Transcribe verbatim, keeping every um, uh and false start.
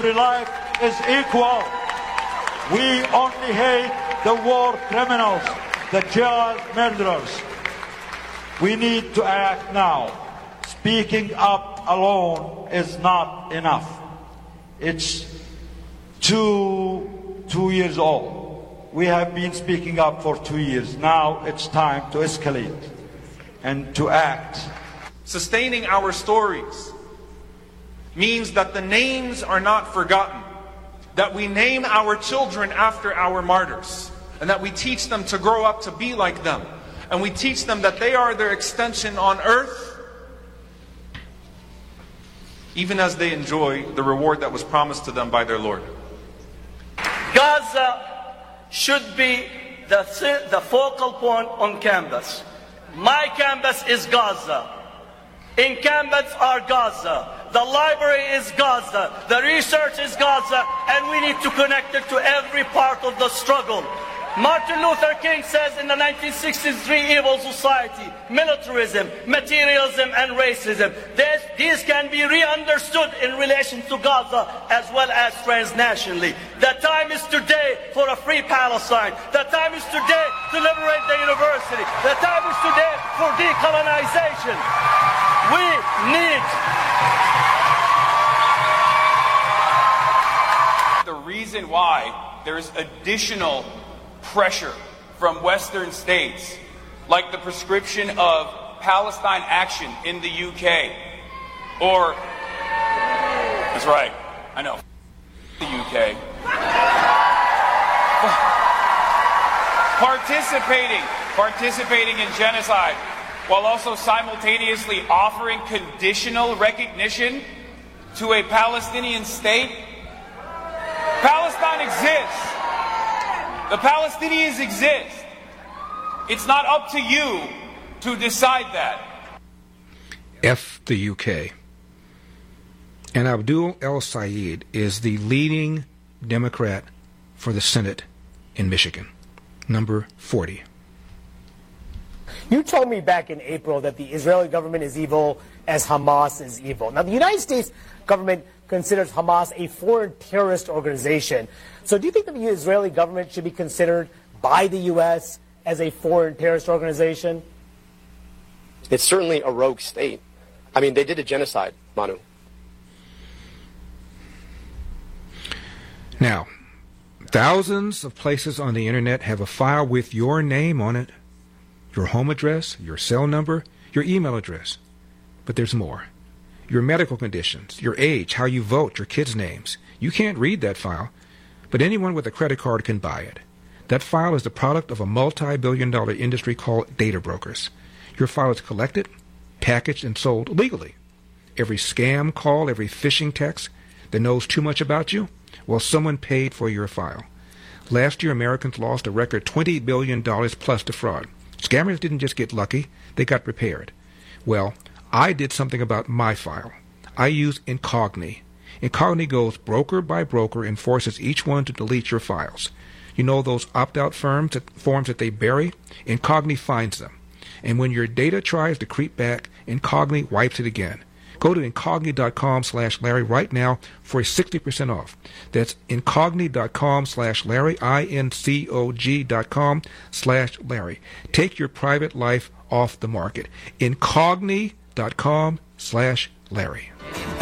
every life is equal. We only hate the war criminals, the child murderers. We need to act now. Speaking up alone is not enough. It's two, two years old. We have been speaking up for two years. Now it's time to escalate and to act. Sustaining our stories means that the names are not forgotten, that we name our children after our martyrs, and that we teach them to grow up to be like them, and we teach them that they are their extension on earth, even as they enjoy the reward that was promised to them by their Lord. Gaza should be the, the focal point on campus. My campus is Gaza. In campus are Gaza. The library is Gaza. The research is Gaza. And we need to connect it to every part of the struggle. Martin Luther King says in the nineteen sixties, three evil society: militarism, materialism, and racism. This, these can be re-understood in relation to Gaza as well as transnationally. The time is today for a free Palestine. The time is today to liberate the university. The time is today for decolonization. We need... The reason why there's additional pressure from Western states, like the prescription of Palestine action in the U K, or, that's right, I know, the U K, participating, participating in genocide, while also simultaneously offering conditional recognition to a Palestinian state. Palestine exists. The Palestinians exist. It's not up to you to decide that. F the U K. And Abdul El-Sayed is the leading Democrat for the Senate in Michigan, number forty. You told me back in April that the Israeli government is evil as Hamas is evil. Now, the United States government considers Hamas a foreign terrorist organization. So do you think that the Israeli government should be considered by the U S as a foreign terrorist organization? It's certainly a rogue state. I mean, they did a genocide, Manu. Now, thousands of places on the internet have a file with your name on it, your home address, your cell number, your email address. But there's more. Your medical conditions, your age, how you vote, your kids' names. You can't read that file, but anyone with a credit card can buy it. That file is the product of a multi-billion dollar industry called data brokers. Your file is collected, packaged, and sold legally. Every scam call, every phishing text that knows too much about you, well, someone paid for your file. Last year, Americans lost a record twenty billion dollars plus to fraud. Scammers didn't just get lucky, they got prepared. Well, I did something about my file. I use Incogni. Incogni goes broker by broker and forces each one to delete your files. You know those opt-out firms that, forms that they bury? Incogni finds them. And when your data tries to creep back, Incogni wipes it again. Go to Incogni.com slash Larry right now for sixty percent off. That's Incogni.com slash Larry, I N C O G dot com slash Larry. Take your private life off the market. Incogni.com slash Larry.